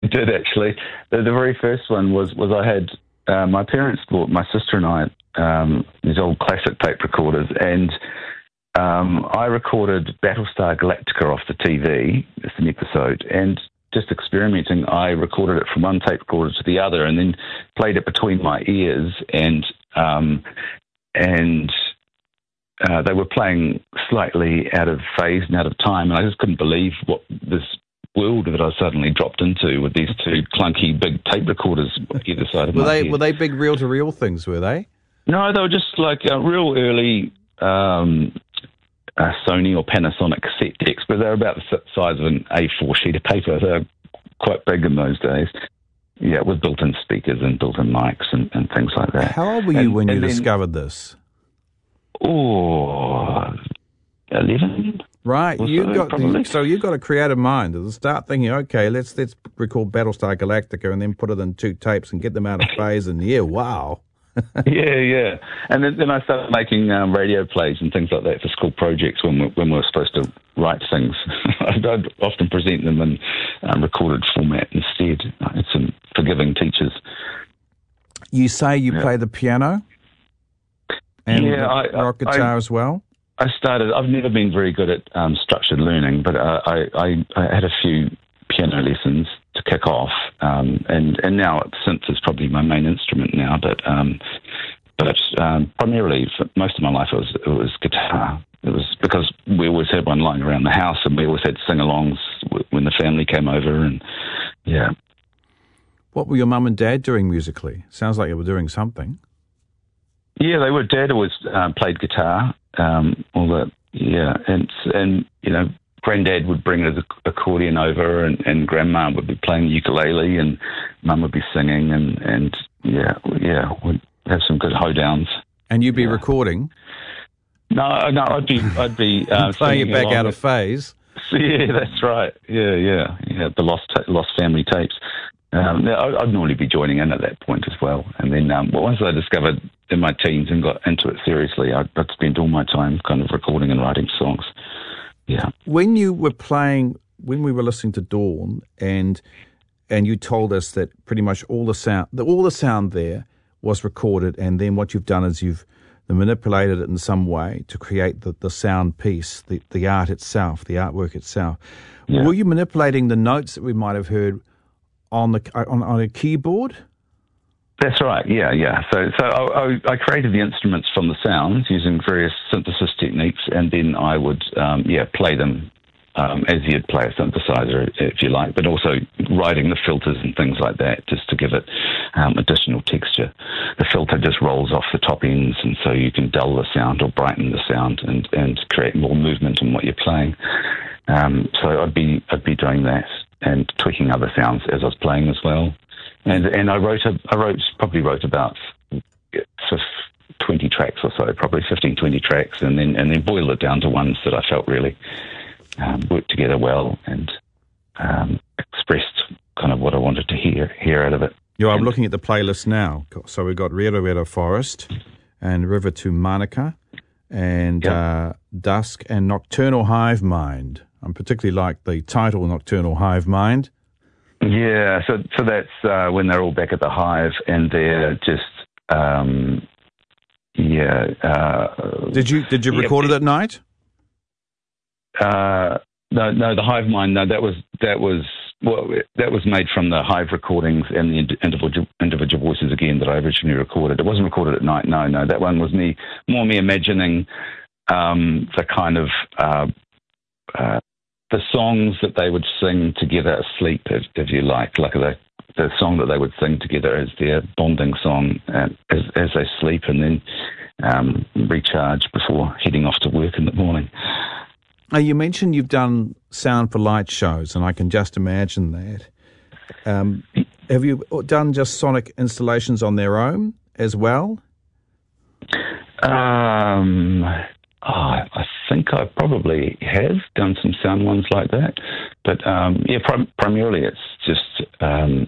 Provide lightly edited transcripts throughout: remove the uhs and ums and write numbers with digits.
did actually. The very first one was I had my parents bought my sister and I these old classic tape recorders, and I recorded Battlestar Galactica off the TV. It's an episode, and just experimenting, I recorded it from one tape recorder to the other, and then played it between my ears, and they were playing slightly out of phase and out of time, and I just couldn't believe what this world that I suddenly dropped into with these two clunky big tape recorders either side of my head. Were they big reel-to-reel things, were they? No, they were just like real early Sony or Panasonic cassette decks, but they were about the size of an A4 sheet of paper. They were quite big in those days. Yeah, with built-in speakers and built-in mics and things like that. How old were you when you discovered this? 11. Right, so you got a creative mind to start thinking, okay, let's record Battlestar Galactica and then put it in two tapes and get them out of phase, and wow. Yeah. And then I started making radio plays and things like that for school projects when we were supposed to write things. I'd often present them in recorded format instead. I had some forgiving teachers. You say you play the piano and rock guitar as well? I've never been very good at structured learning, but I had a few piano lessons to kick off, and now synth is probably my main instrument now, but primarily for most of my life it was guitar. It was because we always had one lying around the house, and we always had sing-alongs when the family came over, and yeah. What were your mum and dad doing musically? Sounds like they were doing something. Yeah, they were. Dad always played guitar, and Granddad would bring his accordion over, and Grandma would be playing the ukulele, and Mum would be singing, and we'd have some good hoedowns. And you'd be recording? No, I'd be playing it back out of phase. Yeah, that's right. Yeah. The lost family tapes. I'd normally be joining in at that point as well. And then once I discovered in my teens and got into it seriously, I'd spend all my time kind of recording and writing songs. Yeah. When we were listening to Dawn, and you told us that pretty much all the sound there was recorded, and then what you've done is you've manipulated it in some way to create the sound piece, the art itself, the artwork itself. Yeah. Were you manipulating the notes that we might have heard on a keyboard? That's right, yeah. So I created the instruments from the sounds using various synthesis techniques, and then I would, play them as you'd play a synthesizer, if you like, but also writing the filters and things like that just to give it additional texture. The filter just rolls off the top ends, and so you can dull the sound or brighten the sound and create more movement in what you're playing. So I'd be doing that and tweaking other sounds as I was playing as well. And I wrote about 20 tracks or so, probably 15, 20 tracks, and then boiled it down to ones that I felt really worked together well and expressed kind of what I wanted to hear out of it. I'm looking at the playlist now. So we've got Rero Rero Forest and River to Manukau and Dusk and Nocturnal Hive Mind. I particularly like the title, Nocturnal Hive Mind. Yeah, so that's when they're all back at the hive and they're just, Did you record it at night? No, the Hive Mind. No, that was made from the hive recordings and the individual voices again that I originally recorded. It wasn't recorded at night. No, that one was me imagining the kind of the songs that they would sing together asleep, if you like the song that they would sing together as their bonding song as they sleep, and then recharge before heading off to work in the morning. You mentioned you've done sound for light shows, and I can just imagine that. Have you done just sonic installations on their own as well? I think I probably have done some sound ones like that, but primarily it's just I'm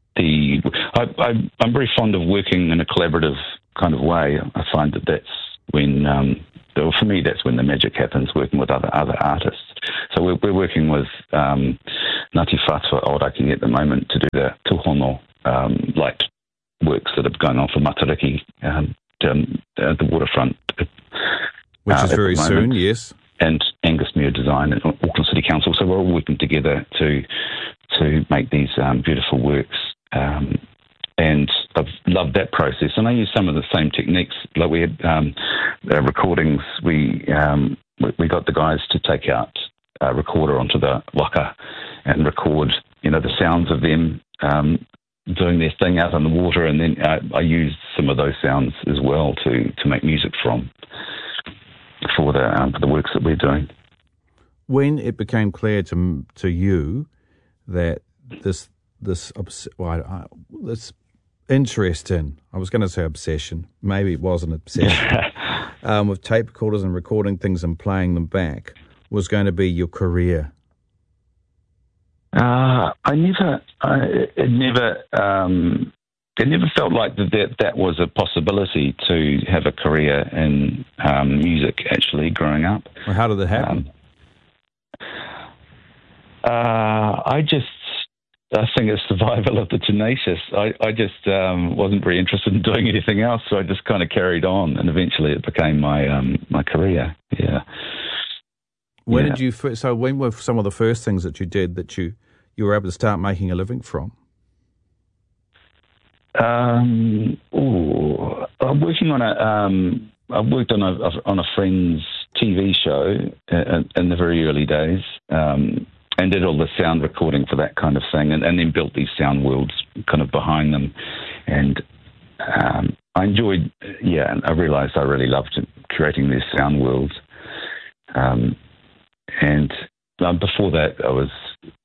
very fond of working in a collaborative kind of way. I find that's when, for me, that's when the magic happens, working with other artists. So we're working with Ngāti Whātua Ōrākei at the moment to do the Tūhono light works that have gone on for Matariki down at the waterfront. Which is very soon, yes. And Angus Muir Design and Auckland City Council. So we're all working together to make these beautiful works. And I've loved that process. And I use some of the same techniques. Like we had recordings. We got the guys to take out a recorder onto the waka and record, the sounds of them doing their thing out on the water. And then I used some of those sounds as well to make music for the works that we're doing. When it became clear to you that this interest in, I was going to say obsession, maybe it was an obsession, with tape recorders and recording things and playing them back was going to be your career? It never felt like that was a possibility to have a career in music, actually, growing up. Well, how did that happen? I think it's survival of the tenacious. I just wasn't very interested in doing anything else, so I just kind of carried on, and eventually it became my career. Yeah. When did you? So when were some of the first things that you did that you were able to start making a living from? I'm working on I worked on a friend's TV show in the very early days, and did all the sound recording for that kind of thing, and then built these sound worlds kind of behind them. And I enjoyed, and I realised I really loved creating these sound worlds. And before that, I was,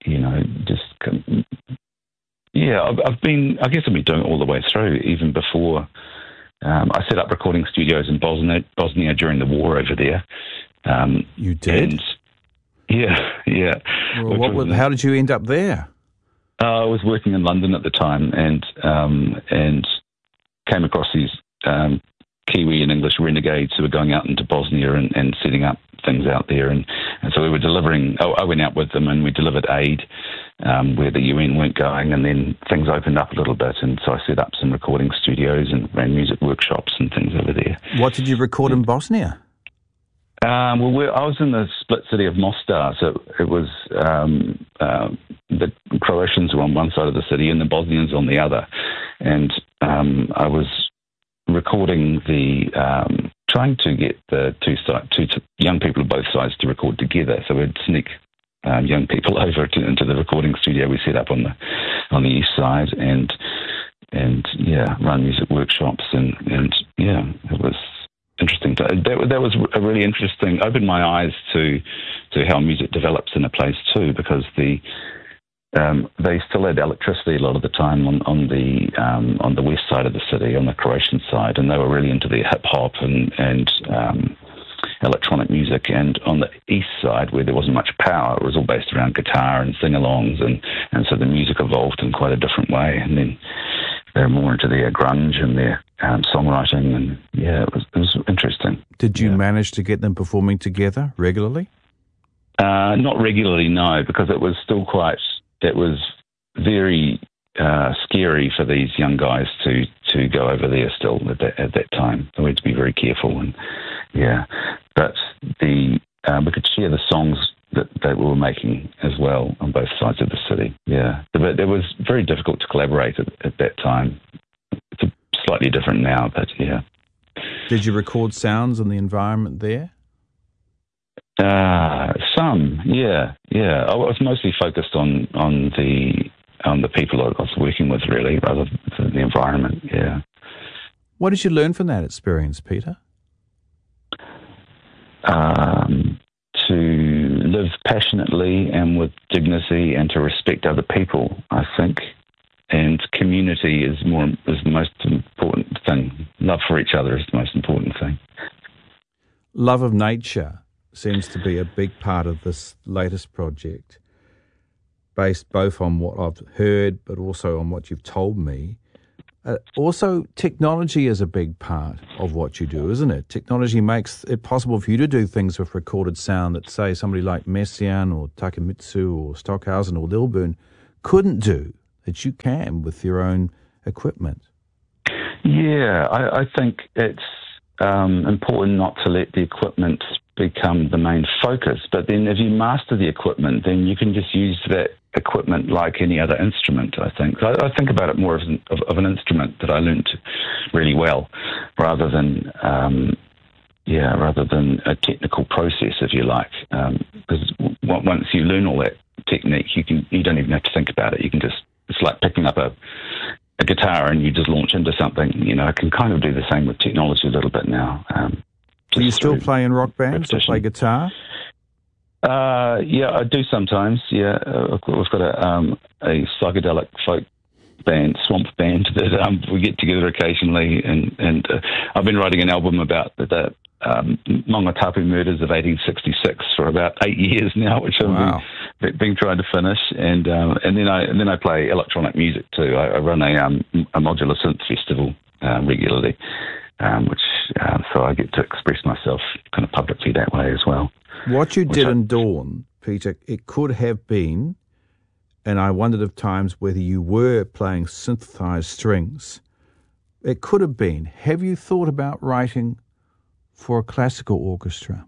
I've been doing it all the way through, even before. I set up recording studios in Bosnia during the war over there. You did? Yeah. Well, how did you end up there? I was working in London at the time and came across these Kiwi and English renegades who were going out into Bosnia and setting up things out there. And so we were delivering, I went out with them and we delivered aid where the UN weren't going, and then things opened up a little bit, and so I set up some recording studios and ran music workshops and things over there. What did you record in Bosnia? I was in the split city of Mostar, so it was the Croatians were on one side of the city and the Bosnians on the other, and I was recording trying to get the two young people of both sides to record together. So we'd sneak young people over into the recording studio we set up on the east side, and run music workshops, and it was interesting. That was a really interesting, opened my eyes to how music develops in a place too, because they still had electricity a lot of the time on the west side of the city, on the Croatian side, and they were really into their hip hop and electronic music. And on the east side, where there wasn't much power, it was all based around guitar and sing-alongs, and so the music evolved in quite a different way. And then they're more into their grunge and their songwriting, and it was interesting. Did you manage to get them performing together regularly? Not regularly, no, because it was still it was very scary for these young guys to go over there still at that time. So we had to be very careful, but we could share the songs that we were making as well on both sides of the city. But it was very difficult to collaborate at that time. It's slightly different now, but yeah. Did you record sounds in the environment there? Some, yeah. I was mostly focused on the people I was working with, really, rather than the environment. Yeah. What did you learn from that experience, Peter? To live passionately and with dignity, and to respect other people, I think. And community is the most important thing. Love for each other is the most important thing. Love of nature seems to be a big part of this latest project, based both on what I've heard but also on what you've told me. Also, technology is a big part of what you do, isn't it? Technology makes it possible for you to do things with recorded sound that, say, somebody like Messiaen or Takemitsu or Stockhausen or Lilburn couldn't do, that you can with your own equipment. Yeah, I think it's important not to let the equipment become the main focus. But then if you master the equipment, then you can just use that equipment like any other instrument, I think. So I think about it more as of an instrument that I learned really well, rather than a technical process, if you like. Because once you learn all that technique, you don't even have to think about it. You can just, it's like picking up a guitar and you just launch into something. I can kind of do the same with technology a little bit now. Do you still play in rock bands or play guitar? Yeah, I do sometimes. Yeah, we've got a psychedelic folk band, swamp band, that we get together occasionally, and I've been writing an album about the Mongatapu murders of 1866 for about 8 years now, which I've been trying to finish, and then I play electronic music too. I run a modular synth festival regularly, so I get to express myself kind of publicly that way as well. What you did in Dawn, Peter, it could have been, and I wondered of times whether you were playing synthesized strings. It could have been. Have you thought about writing for a classical orchestra?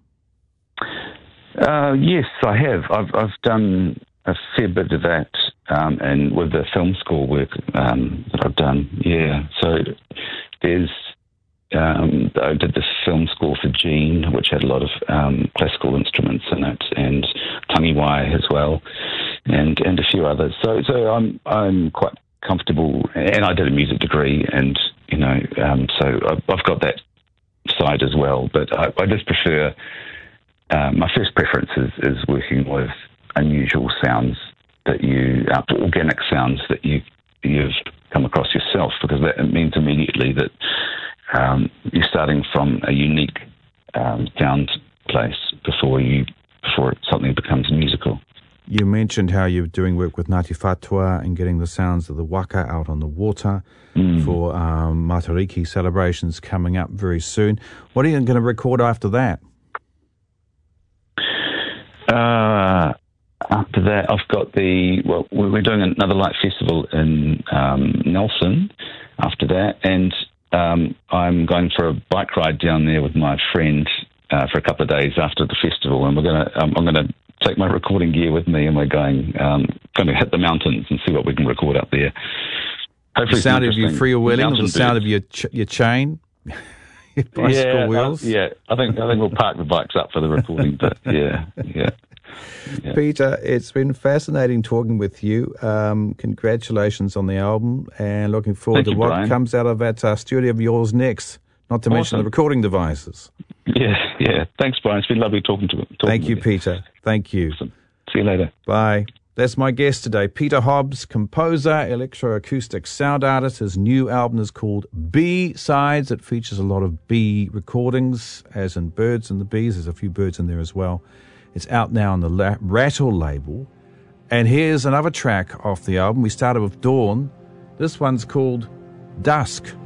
Yes, I have. I've done a fair bit of that, and with the film score work that I've done. Yeah, so there's. I did this film score for Gene, which had a lot of classical instruments in it, and Tangiwai as well, and a few others. So I'm quite comfortable, and I did a music degree, and so I've got that side as well. But I just prefer. My first preference is working with unusual sounds organic sounds that you've come across yourself, because that means immediately that. You're starting from a unique sound place before something becomes musical. You mentioned how you're doing work with Ngāti Whātua and getting the sounds of the waka out on the water for Matariki celebrations coming up very soon. What are you going to record after that? After that, I've got we're doing another light festival in Nelson after that, and I'm going for a bike ride down there with my friend for a couple of days after the festival, and I'm going to take my recording gear with me, and we're going to hit the mountains and see what we can record up there. Hopefully, the sound of you freewheeling, or the sound of your chain, your bicycle wheels. I think we'll park the bikes up for the recording, but yeah. Peter, it's been fascinating talking with you. Congratulations on the album, and looking forward to what comes out of that studio of yours next, not to mention the recording devices. Yeah. Thanks, Brian. It's been lovely talking to you. Thank you, Peter. Thank you. Awesome. See you later. Bye. That's my guest today, Peter Hobbs, composer, electroacoustic sound artist. His new album is called B-Sides. It features a lot of bee recordings, as in Birds and the Bees. There's a few birds in there as well. It's out now on the Rattle label. And here's another track off the album. We started with Dawn. This one's called Dusk.